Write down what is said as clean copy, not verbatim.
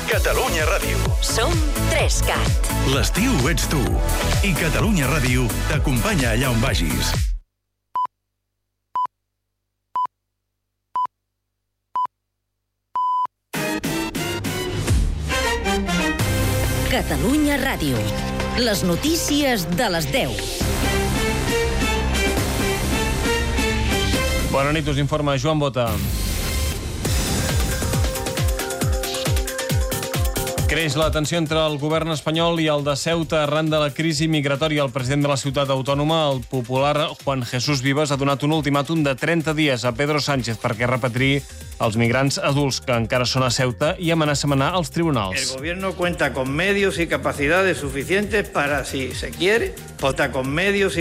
Catalunya Ràdio. Som 3CAT. L'estiu ets tu. I Catalunya Ràdio t'acompanya allà on vagis. Catalunya Ràdio. Les notícies de les 10. Bona nit, us informa Joan Bota. Creix la tensió entre el govern espanyol i el de Ceuta arran de la crisi migratòria. El president de la ciutat autònoma, el popular Juan Jesús Vives, ha donat un ultimàtum de 30 dies a Pedro Sánchez perquè repatriï els migrants adults que encara són a Ceuta i amenaça amb anar als tribunals. El gobierno cuenta con medios y capacidades suficientes para, si se quiere, contar con medios y